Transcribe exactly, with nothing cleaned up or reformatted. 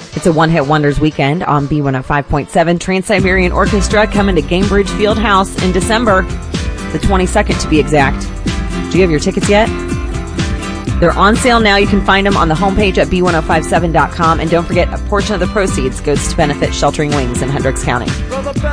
It's a one-hit wonders weekend on B one oh five point seven. Trans-Siberian Orchestra coming to Gainbridge Fieldhouse in December, the twenty-second to be exact. Do you have your tickets yet? They're on sale now. You can find them on the homepage at B ten fifty-seven dot com. And don't forget, a portion of the proceeds goes to benefit Sheltering Wings in Hendricks County.